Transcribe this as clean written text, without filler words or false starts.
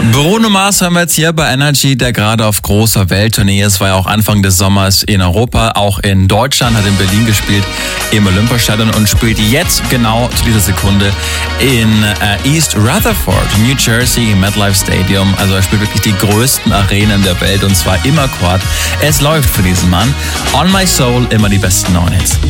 Bruno Mars haben wir jetzt hier bei Energy, der gerade auf großer Welttournee ist, war ja auch Anfang des Sommers in Europa, auch in Deutschland, hat in Berlin gespielt, im Olympiastadion und spielt jetzt genau zu dieser Sekunde in East Rutherford, New Jersey, im MetLife Stadium. Also er spielt wirklich die größten Arenen der Welt und zwar im Akkord. Es läuft für diesen Mann. On My Soul, immer die besten neuen Hits.